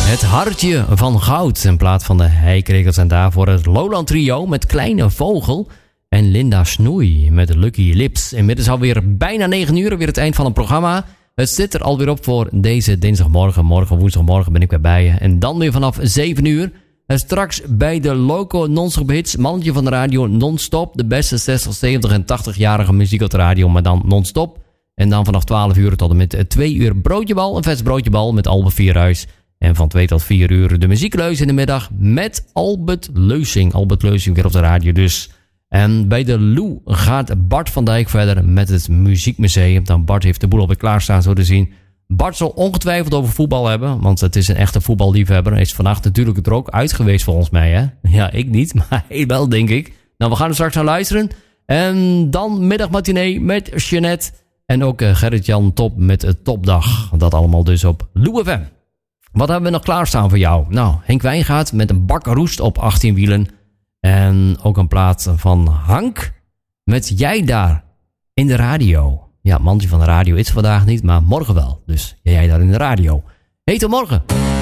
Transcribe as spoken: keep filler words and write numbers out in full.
Het hartje van goud. In plaats van de heikrekels en daarvoor het Lowland Trio met Kleine Vogel. En Linda Snoei met Lucky Lips. Inmiddels alweer bijna negen uur, weer het eind van het programma. Het zit er alweer op voor deze dinsdagmorgen. Morgen woensdagmorgen ben ik weer bij je. En dan weer vanaf zeven uur. En straks bij de Loco Non-Stop Hits. Mannetje van de radio non-stop. De beste zestig, zeventig en tachtig-jarige muziek op de radio, maar dan non-stop. En dan vanaf twaalf uur tot en met twee uur broodjebal. Een vers broodjebal met Albert Vierhuis. En van twee tot vier uur de muziekleus in de middag met Albert Leusing. Albert Leusing weer op de radio dus. En bij de Lou gaat Bart van Dijk verder met het Muziekmuseum. Dan Bart heeft de boel alweer klaarstaan zo te zien. Bart zal ongetwijfeld over voetbal hebben, want het is een echte voetballiefhebber. Hij is vannacht natuurlijk er ook uit geweest volgens mij, hè? Ja, ik niet, maar hij wel, denk ik. Nou, we gaan er straks naar luisteren. En dan middagmatinee met Jeanette. En ook Gerrit-Jan Top met het Topdag. Dat allemaal dus op Lou F M. Wat hebben we nog klaarstaan voor jou? Nou, Henk Wijngaard met een bak roest op achttien wielen. En ook een plaat van Hank met Jij daar in de radio. Ja, mannetje van de radio is vandaag niet, maar morgen wel. Dus jij daar in de radio. Hey, tot morgen.